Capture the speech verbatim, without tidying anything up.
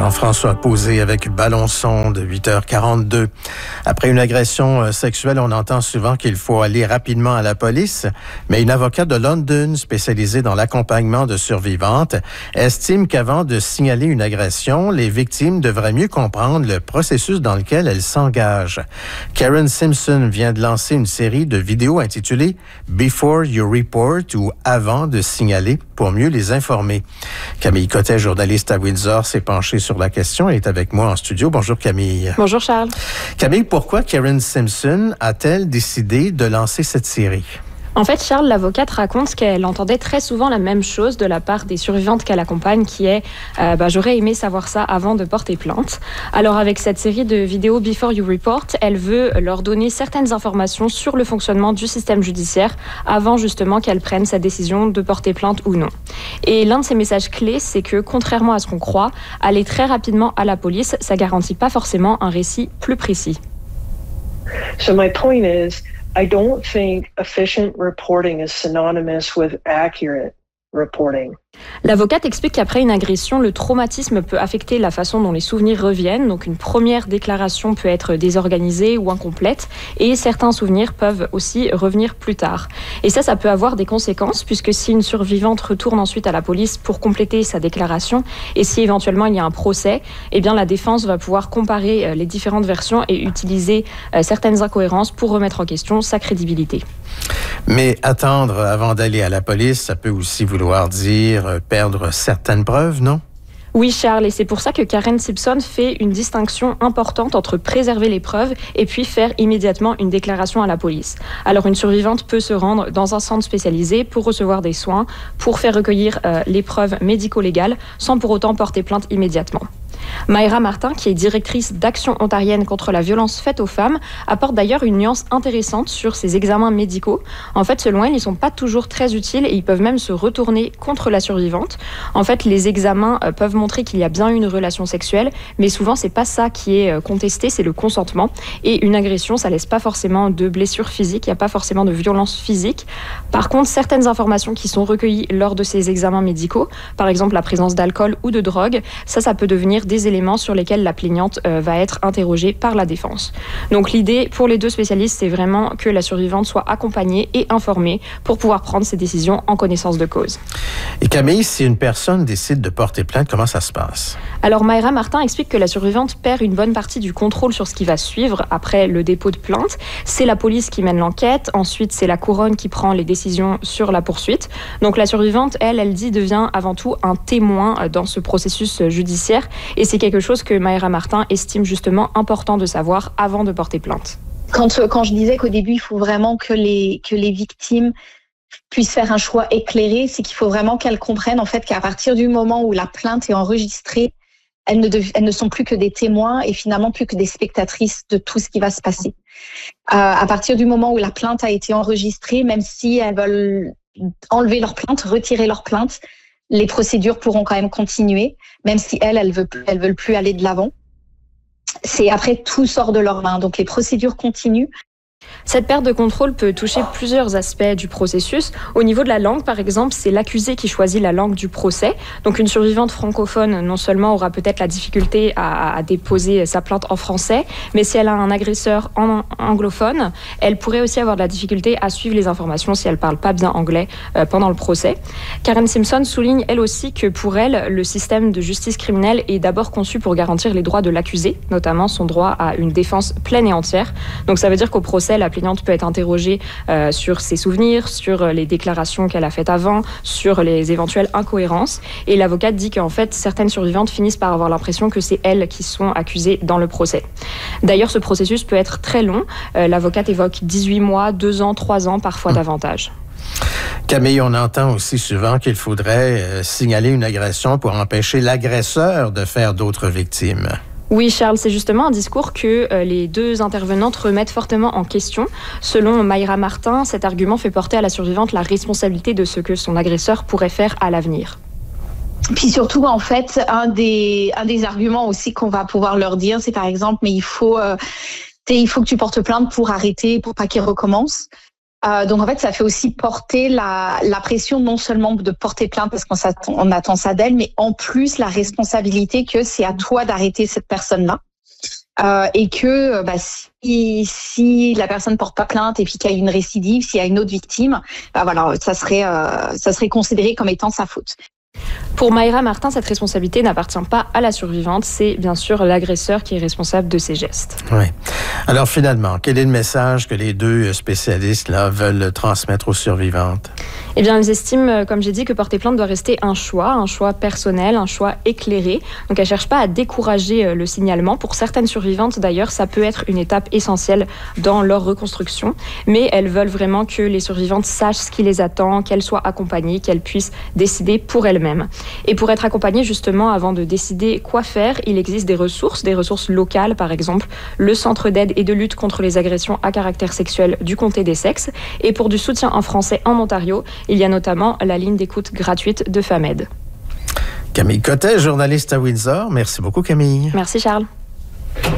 Jean-François Posé avec Balançon de huit heures quarante-deux. Après une agression sexuelle, on entend souvent qu'il faut aller rapidement à la police, mais une avocate de London spécialisée dans l'accompagnement de survivantes estime qu'avant de signaler une agression, les victimes devraient mieux comprendre le processus dans lequel elles s'engagent. Karen Simpson vient de lancer une série de vidéos intitulée « Before You Report » ou « Avant de signaler » pour mieux les informer. Camille Cottet, journaliste à Windsor, s'est penchée sur la question et est avec moi en studio. Bonjour Camille. Bonjour Charles. Camille, pourquoi Karen Simpson a-t-elle décidé de lancer cette série? En fait, Charles, l'avocate, raconte qu'elle entendait très souvent la même chose de la part des survivantes qu'elle accompagne, qui est euh, bah, « j'aurais aimé savoir ça avant de porter plainte ». Alors avec cette série de vidéos « Before You Report », elle veut leur donner certaines informations sur le fonctionnement du système judiciaire avant justement qu'elle prenne sa décision de porter plainte ou non. Et l'un de ses messages clés, c'est que contrairement à ce qu'on croit, aller très rapidement à la police, ça garantit pas forcément un récit plus précis. So my point is, I don't think efficient reporting is synonymous with accurate reporting. L'avocate explique qu'après une agression, le traumatisme peut affecter la façon dont les souvenirs reviennent. Donc une première déclaration peut être désorganisée ou incomplète et certains souvenirs peuvent aussi revenir plus tard. Et ça, ça peut avoir des conséquences puisque si une survivante retourne ensuite à la police pour compléter sa déclaration et si éventuellement il y a un procès, eh bien la défense va pouvoir comparer les différentes versions et utiliser certaines incohérences pour remettre en question sa crédibilité. Mais attendre avant d'aller à la police, ça peut aussi vouloir dire perdre certaines preuves, non? Oui, Charles, et c'est pour ça que Karen Simpson fait une distinction importante entre préserver les preuves et puis faire immédiatement une déclaration à la police. Alors, une survivante peut se rendre dans un centre spécialisé pour recevoir des soins, pour faire recueillir euh, les preuves médico-légales, sans pour autant porter plainte immédiatement. Mayra Martin, qui est directrice d'Action ontarienne contre la violence faite aux femmes, apporte d'ailleurs une nuance intéressante sur ces examens médicaux. En fait, selon elle, ils ne sont pas toujours très utiles et ils peuvent même se retourner contre la survivante. En fait, les examens euh, peuvent montrer qu'il y a bien eu une relation sexuelle, mais souvent, c'est pas ça qui est contesté, c'est le consentement. Et une agression, ça laisse pas forcément de blessures physiques, il n'y a pas forcément de violence physique. Par contre, certaines informations qui sont recueillies lors de ces examens médicaux, par exemple la présence d'alcool ou de drogue, ça, ça peut devenir des éléments sur lesquels la plaignante euh, va être interrogée par la défense. Donc l'idée pour les deux spécialistes, c'est vraiment que la survivante soit accompagnée et informée pour pouvoir prendre ses décisions en connaissance de cause. Et Camille, si une personne décide de porter plainte, comment ça se passe? Alors Mayra Martin explique que la survivante perd une bonne partie du contrôle sur ce qui va suivre après le dépôt de plainte. C'est la police qui mène l'enquête, ensuite c'est la couronne qui prend les décisions sur la poursuite. Donc la survivante, elle, elle dit, devient avant tout un témoin dans ce processus judiciaire et c'est quelque chose que Mayra Martin estime justement important de savoir avant de porter plainte. Quand, quand je disais qu'au début, il faut vraiment que les, que les victimes puissent faire un choix éclairé, c'est qu'il faut vraiment qu'elles comprennent en fait qu'à partir du moment où la plainte est enregistrée, elles ne, dev- elles ne sont plus que des témoins et finalement plus que des spectatrices de tout ce qui va se passer. Euh, à partir du moment où la plainte a été enregistrée, même si elles veulent enlever leur plainte, retirer leur plainte, les procédures pourront quand même continuer, même si elles, elles veulent plus, elles veulent plus aller de l'avant. C'est après tout sort de leurs mains, donc les procédures continuent. Cette perte de contrôle peut toucher plusieurs aspects du processus. Au niveau de la langue, par exemple, c'est l'accusé qui choisit la langue du procès. Donc une survivante francophone, non seulement aura peut-être la difficulté à, à déposer sa plainte en français, mais si elle a un agresseur en anglophone, elle pourrait aussi avoir de la difficulté à suivre les informations si elle ne parle pas bien anglais euh, pendant le procès. Karen Simpson souligne elle aussi que pour elle, le système de justice criminelle est d'abord conçu pour garantir les droits de l'accusé, notamment son droit à une défense pleine et entière. Donc ça veut dire qu'au procès, la plaignante peut être interrogée euh, sur ses souvenirs, sur les déclarations qu'elle a faites avant, sur les éventuelles incohérences. Et l'avocate dit qu'en fait, certaines survivantes finissent par avoir l'impression que c'est elles qui sont accusées dans le procès. D'ailleurs, ce processus peut être très long. Euh, l'avocate évoque dix-huit mois, deux ans, trois ans, parfois mmh. davantage. Camille, on entend aussi souvent qu'il faudrait euh, signaler une agression pour empêcher l'agresseur de faire d'autres victimes. Oui, Charles, c'est justement un discours que euh, les deux intervenantes remettent fortement en question. Selon Mayra Martin, cet argument fait porter à la survivante la responsabilité de ce que son agresseur pourrait faire à l'avenir. Puis surtout, en fait, un des, un des arguments aussi qu'on va pouvoir leur dire, c'est par exemple, mais il faut, euh, il faut que tu portes plainte pour arrêter, pour pas qu'il recommence. Euh, donc en fait, ça fait aussi porter la, la pression non seulement de porter plainte parce qu'on s'attend, on attend ça d'elle, mais en plus la responsabilité que c'est à toi d'arrêter cette personne-là. Euh, et que bah, si, si la personne porte pas plainte et puis qu'il y a une récidive, s'il y a une autre victime, bah voilà, ça serait, euh, ça serait considéré comme étant sa faute. Pour Mayra Martin, cette responsabilité n'appartient pas à la survivante, c'est bien sûr l'agresseur qui est responsable de ses gestes. Oui. Alors finalement, quel est le message que les deux spécialistes là veulent transmettre aux survivantes? Eh bien, elles estiment, comme j'ai dit, que porter plainte doit rester un choix, un choix personnel, un choix éclairé. Donc, elles ne cherchent pas à décourager le signalement. Pour certaines survivantes, d'ailleurs, ça peut être une étape essentielle dans leur reconstruction. Mais elles veulent vraiment que les survivantes sachent ce qui les attend, qu'elles soient accompagnées, qu'elles puissent décider pour elles-mêmes. Et pour être accompagnées, justement, avant de décider quoi faire, il existe des ressources, des ressources locales, par exemple, le Centre d'aide et de lutte contre les agressions à caractère sexuel du Comté des Sexes. Et pour du soutien en français en Ontario, il y a notamment la ligne d'écoute gratuite de FAMED. Camille Cottet, journaliste à Windsor. Merci beaucoup, Camille. Merci, Charles.